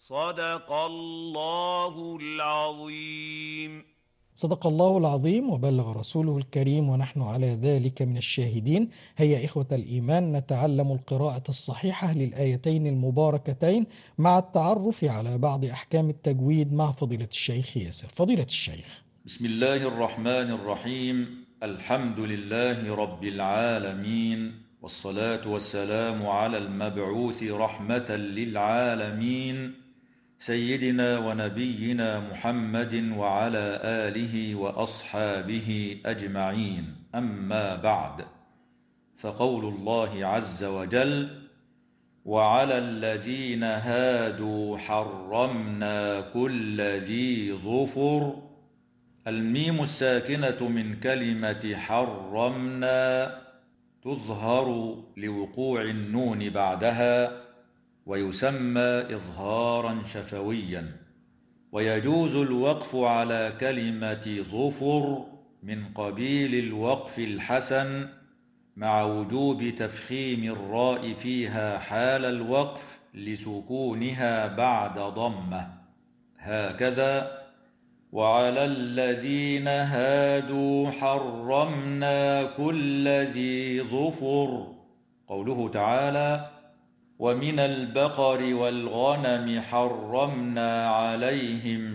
صدق الله العظيم. صدق الله العظيم وبلغ رسوله الكريم ونحن على ذلك من الشاهدين. هيا إخوة الإيمان نتعلم القراءة الصحيحة للآيتين المباركتين مع التعرف على بعض أحكام التجويد مع فضيلة الشيخ ياسر. فضيلة الشيخ. بسم الله الرحمن الرحيم. الحمد لله رب العالمين، والصلاة والسلام على المبعوث رحمة للعالمين سيدنا ونبينا محمد وعلى آله وأصحابه أجمعين. أما بعد، فقول الله عز وجل: وعلى الذين هادوا حرمنا كل ذي ظفر. الميم الساكنة من كلمة حرمنا تظهر لوقوع النون بعدها، ويسمى إظهارا شفويا. ويجوز الوقف على كلمة ظفر من قبيل الوقف الحسن، مع وجوب تفخيم الراء فيها حال الوقف لسكونها بعد ضمة. هكذا: وعلى الذين هادوا حرمنا كل ذي ظفر. قوله تعالى: ومن البقر والغنم حرمنا عليهم